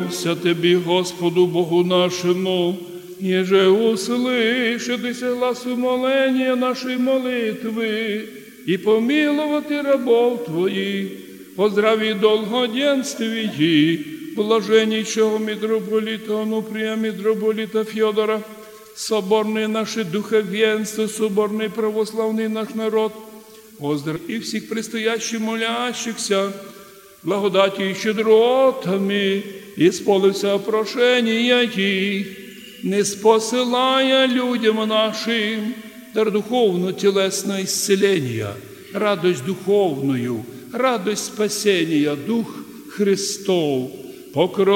Ся Тобі, Господу Богу нашему, еже услышатися гласу моления нашей молитвы и помиловати рабов Твоих, по здравии долгоденствии, блаженнейшего митрополита Онуфрия, митрополита Федора, соборное наше духовенство, соборный православный наш народ, поздрав и всех предстоящих молящихся, благодатью и щедротами, исполнився прошения их, не спосылая людям нашим дар духовно-телесное исцеление, радость духовную, радость спасения, Дух Христов, покров